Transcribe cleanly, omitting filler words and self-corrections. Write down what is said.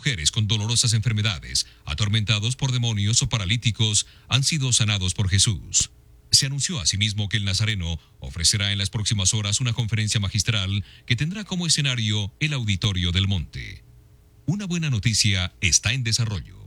mujeres con dolorosas enfermedades, atormentados por demonios o paralíticos, han sido sanados por Jesús. Se anunció asimismo que el Nazareno ofrecerá en las próximas horas una conferencia magistral que tendrá como escenario el Auditorio del Monte. Una buena noticia está en desarrollo.